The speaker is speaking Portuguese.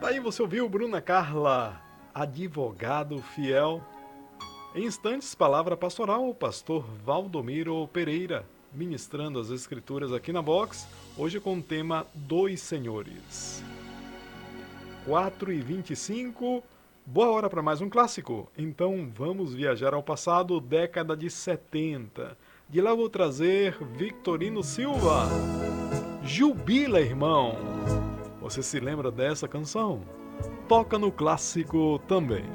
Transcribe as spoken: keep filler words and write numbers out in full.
Aí você ouviu Bruna Carla, advogado fiel. Em instantes, palavra pastoral, o pastor Valdomiro Pereira, ministrando as escrituras aqui na Box, hoje com o tema Dois Senhores. quatro e vinte e cinco, boa hora para mais um clássico. Então vamos viajar ao passado, década de setenta. De lá vou trazer Victorino Silva. Jubila, irmão. Você se lembra dessa canção? Toca no clássico também.